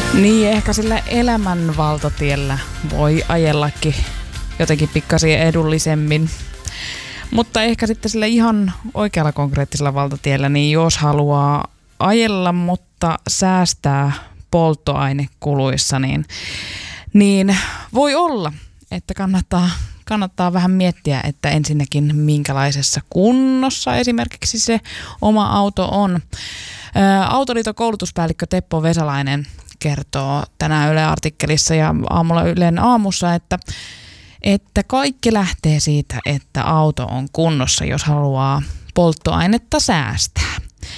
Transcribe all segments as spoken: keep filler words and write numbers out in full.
Niin, ehkä sillä elämän valtatiellä voi ajellakin jotenkin pikkasen edullisemmin. Mutta ehkä sitten sillä ihan oikealla konkreettisella valtatiellä, niin jos haluaa ajella, mutta säästää polttoainekuluissa, niin, niin voi olla, että kannattaa, kannattaa vähän miettiä, että ensinnäkin minkälaisessa kunnossa esimerkiksi se oma auto on. Ää, Autoliiton koulutuspäällikkö Teppo Vesalainen kertoo tänään Yle artikkelissa ja aamulla Ylen aamussa, että että kaikki lähtee siitä, että auto on kunnossa, jos haluaa polttoainetta säästää.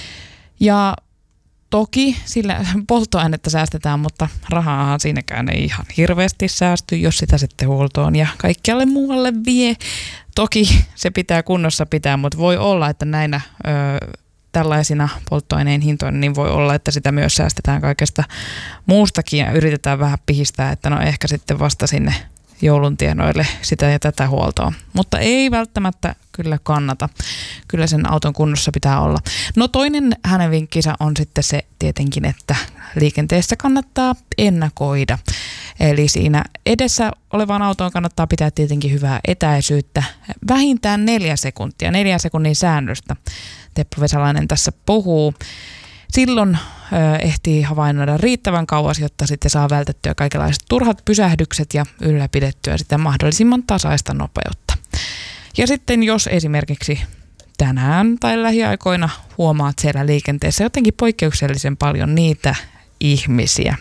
Ja toki sillä polttoainetta säästetään, mutta rahaahan siinäkään ei ihan hirveästi säästy, jos sitä sitten huoltoon ja kaikkialle muualle vie. Toki se pitää kunnossa pitää, mutta voi olla, että näinä ö, tällaisina polttoaineen hintoina, niin voi olla, että sitä myös säästetään kaikesta muustakin ja yritetään vähän pihistää, että no ehkä sitten vasta sinne joulun tienoille sitä ja tätä huoltoa. Mutta ei välttämättä kyllä kannata. Kyllä sen auton kunnossa pitää olla. No toinen hänen vinkkinsä on sitten se tietenkin, että liikenteessä kannattaa ennakoida. Eli siinä edessä olevaan autoon kannattaa pitää tietenkin hyvää etäisyyttä. Vähintään neljä sekuntia, neljä sekunnin säännöstä Teppo Vesalainen tässä puhuu. Silloin ö, ehtii havainnoida riittävän kauas, jotta sitten saa vältettyä kaikenlaiset turhat pysähdykset ja ylläpidettyä sitä mahdollisimman tasaista nopeutta. Ja sitten jos esimerkiksi tänään tai lähiaikoina huomaat siellä liikenteessä jotenkin poikkeuksellisen paljon niitä ihmisiä,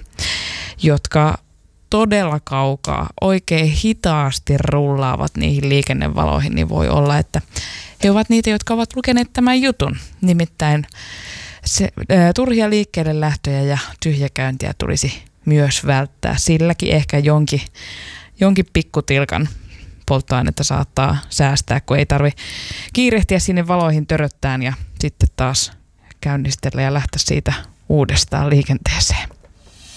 jotka todella kaukaa oikein hitaasti rullaavat niihin liikennevaloihin, niin voi olla, että he ovat niitä, jotka ovat lukeneet tämän jutun. Nimittäin Se, ä, turhia liikkeelle lähtöjä ja tyhjäkäyntiä tulisi myös välttää. Silläkin ehkä jonkin, jonkin pikkutilkan polttoainetta saattaa säästää, kun ei tarvi kiirehtiä sinne valoihin töröttään ja sitten taas käynnistellä ja lähteä siitä uudestaan liikenteeseen.